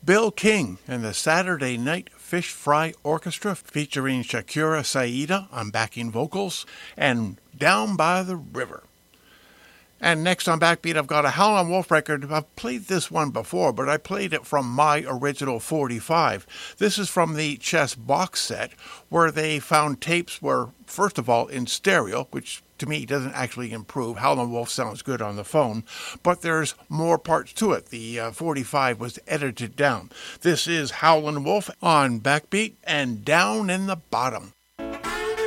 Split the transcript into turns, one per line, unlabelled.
Bill King and the Saturday Night Fish Fry Orchestra featuring Shakira Saida on backing vocals and Down by the River. And next on Backbeat, I've got a Howlin' Wolf record. I've played this one before, but I played it from my original 45. This is from the Chess box set, where they found tapes were, first of all, in stereo, which to me doesn't actually improve. Howlin' Wolf sounds good on the phone, but there's more parts to it. The 45 was edited down. This is Howlin' Wolf on Backbeat and Down in the Bottom.